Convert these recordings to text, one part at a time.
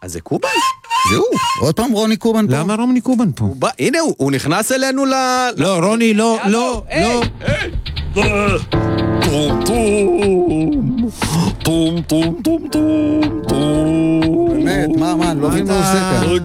אז זה קובן? זהו, עוד פעם רוני קובן פה. למה רוני קובן פה? הנה הוא נכנס אלינו לא, רוני, לא, לא, לא. טום טום, טום טום טום טום טום. באמת, מה, לא מבין מה עושה כאן.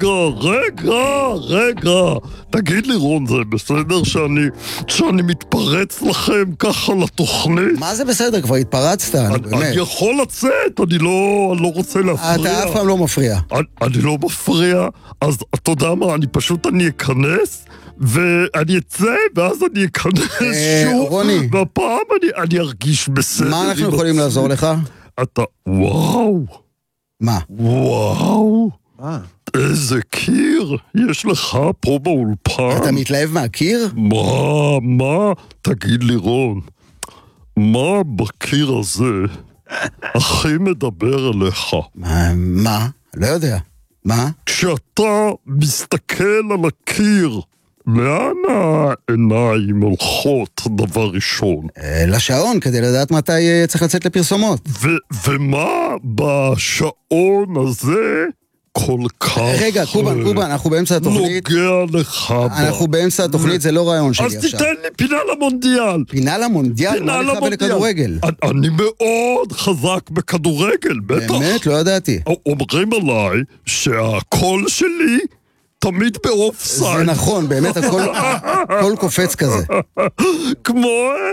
רגע, תגיד לי רון, זה בסדר שאני מתפרץ לכם ככה לתוכנית? מה זה בסדר? כבר התפרצת, באמת. אני יכול לצאת, אני לא רוצה להפריע. אתה אף פעם לא מפריע. אני לא מפריע, אז אתה יודע מה, אני אכנס ואני אצא, ואז אני אכנס שוב, רוני. והפעם אני ארגיש בסדר. מה אנחנו יכולים לעזור לך? וואו. מה? וואו. איזה קיר יש לך פה באולפן. אתה מתלהב מהקיר? מה? תגיד לי רון, מה בקיר הזה הכי מדבר אליך? מה? לא יודע. מה? כשאתה מסתכל על הקיר, לאן העיניים הולכות דבר ראשון? לשעון, כדי לדעת מתי צריך לצאת לפרסומות. ומה בשעון הזה כל כך... רגע, קובן, אנחנו באמצע התוכנית. נוגע לך. אנחנו באמצע התוכנית, זה לא רעיון שלי עכשיו. עכשיו. אז תיתן לי פינה למונדיאל. פינה למונדיאל? מה לך ולכדורגל? אני מאוד חזק בכדורגל, בטח. באמת? לא ידעתי. אומרים עליי שהקול שלי תמיד באופסייד. זה נכון, באמת הכל קופץ כזה. כמו,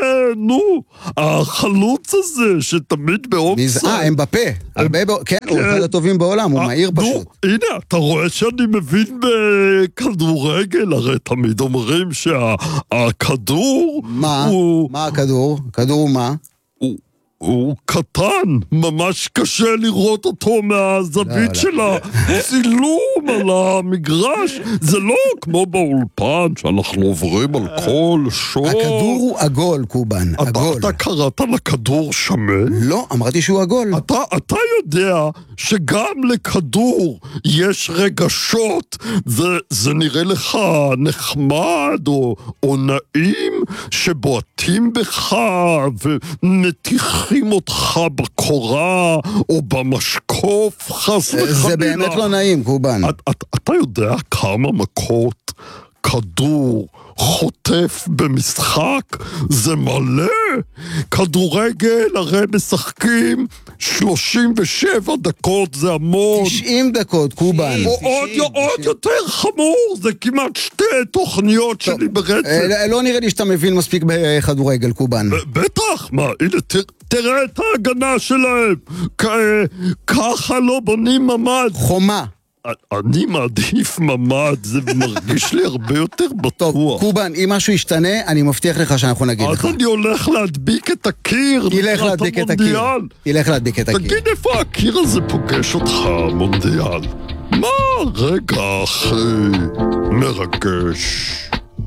החלוץ הזה שתמיד באופסייד. הם בפה. כן, הוא אחד הטובים בעולם, הוא מהיר פשוט. הנה, אתה רואה שאני מבין בכדורגל, הרי תמיד אומרים שהכדור... מה הכדור? כדור הוא מה? הוא קטן, ממש קשה לראות אותו מהזווית של הצילום על המגרש. זה לא כמו באולפן שאנחנו עוברים על כל שור. הכדור הוא עגול, קובן, עגול. אתה קראת לכדור שמן? לא, אמרתי שהוא עגול. אתה יודע שגם לכדור יש רגשות, זה נראה לך נחמד או נעים שבועטים בך ונתיחים אותך בקורה או במשקוף, חס וחלילה. זה באמת לא נעים, קובן. אתה יודע כמה מכות כדור חוטף במשחק? זה מלא. כדורגל הרי משחקים 37 דקות, זה המון. 90 דקות, קובן. עוד יותר חמור, זה כמעט 2 תוכניות שלי ברצף. לא נראה לי שאתה מבין מספיק בכדורגל, קובן. בטח, מה, הנה, תראה את ההגנה שלהם. ככה לא בונים ממד. חומה. אני מעדיף ממד, זה מרגיש לי הרבה יותר בטוח. טוב, קובן, אם משהו ישתנה, אני מבטיח לך שאנחנו נגיד לך. אז אני הולך להדביק את הקיר. תלך להדביק את הקיר. תלך להדביק את הקיר. תגיד איפה הקיר הזה פוגש אותך, מונדיאל? מה רגע הכי מרגש?